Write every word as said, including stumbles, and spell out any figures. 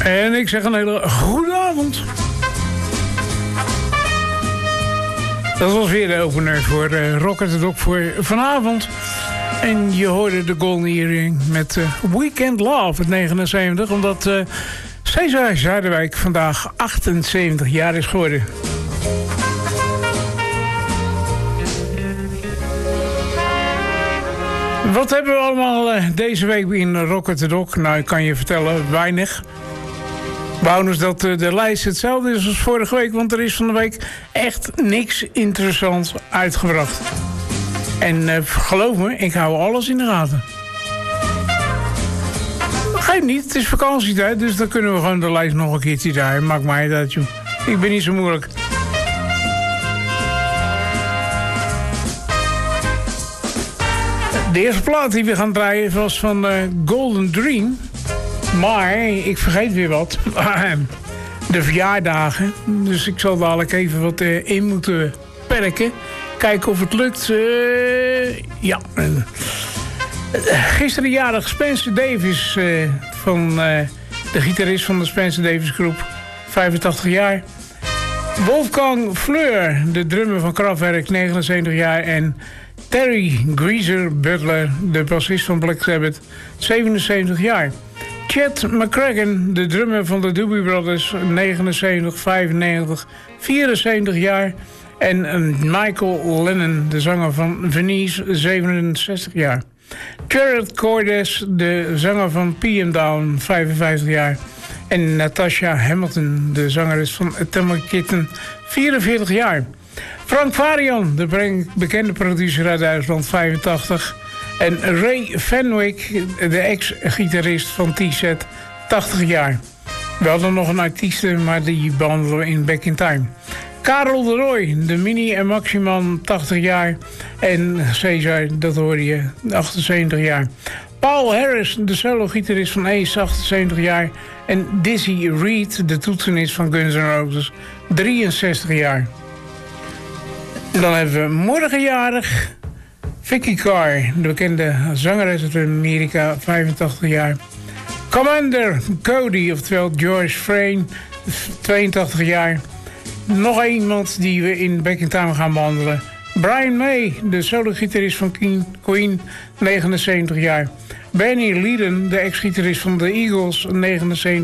En ik zeg een hele goede avond. Dat was weer de opener voor uh, Rock at the Dock voor vanavond. En je hoorde de Golden Earring met uh, Weekend Love uit negenenzeventig. Omdat uh, Cesar Zuiderwijk vandaag achtenzeventig jaar is geworden. Wat hebben we allemaal uh, deze week in Rock at the Dock? Nou, ik kan je vertellen, weinig. Wou dat uh, de lijst hetzelfde is als vorige week, want er is van de week echt niks interessants uitgebracht. En uh, geloof me, ik hou alles in de gaten. Geef niet, het is vakantietijd, dus dan kunnen we gewoon de lijst nog een keertje draaien. Maakt mij uit, joh. Ik ben niet zo moeilijk. De eerste plaat die we gaan draaien was van uh, Golden Dream. Maar ik vergeet weer wat. De verjaardagen. Dus ik zal dadelijk even wat uh, in moeten perken. Kijken of het lukt. Uh, ja. Uh, gisteren jarig Spencer Davis. Uh, van uh, de gitarist van de Spencer Davis Groep. vijfentachtig jaar. Wolfgang Fleur. De drummer van Kraftwerk. negenenzeventig jaar. En Terry Greaser Butler. De bassist van Black Sabbath. zevenenzeventig jaar. Chet McCracken, de drummer van de Doobie Brothers, negenenzeventig, vijfennegentig, vierenzeventig jaar. En Michael Lennon, de zanger van Venice, zevenenzestig jaar. Jared Cordes, de zanger van P M Down, vijfenvijftig jaar. En Natasha Hamilton, de zangeres van Atomic Kitten, vierenveertig jaar. Frank Varian, de bekende producer uit Duitsland, vijfentachtig. En Ray Fenwick, de ex-gitarist van T-Set, tachtig jaar. We hadden nog een artieste, maar die behandelen we in Back in Time. Karel de Roy, de Mini en Maximan, tachtig jaar. En Cesar, dat hoorde je, achtenzeventig jaar. Paul Harris, de solo-gitarist van Ace, achtenzeventig jaar. En Dizzy Reed, de toetsenist van Guns N' Roses, drieënzestig jaar. Dan hebben we morgenjarig Vicky Carr, de bekende zangeres uit Amerika, vijfentachtig jaar. Commander Cody, oftewel George Frayne, tweeëntachtig jaar. Nog iemand die we in Back in Time gaan behandelen. Brian May, de solo-gitarist van Queen, negenenzeventig jaar. Benny Leiden, de ex-gitarist van de Eagles, negenenzeventig